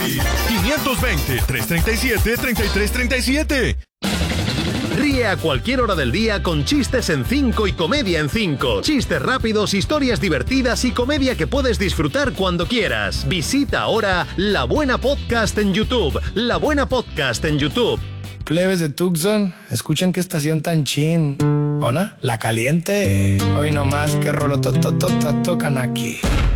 520-337-3337. Ríe a cualquier hora del día con Chistes en 5 y Comedia en 5. Chistes rápidos, historias divertidas y comedia que puedes disfrutar cuando quieras. Visita ahora La Buena Podcast en YouTube. La Buena Podcast en YouTube. Plebes de Tucson, escuchen qué estación tan chin. ¿Hola? La Caliente. Hoy nomás, qué rolo tocan aquí.